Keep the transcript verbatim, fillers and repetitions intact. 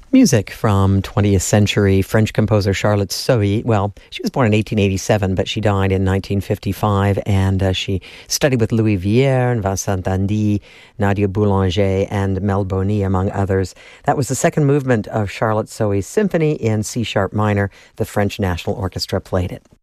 Music from twentieth century French composer Charlotte Sohy. Well, she was born in eighteen eighty-seven, but she died in nineteen fifty-five, and uh, she studied with Louis Vierne and Vincent Dandy, Nadia Boulanger, and Mel Boni, among others. That was the second movement of Charlotte Sohy's symphony in C-sharp minor. The French National Orchestra played it.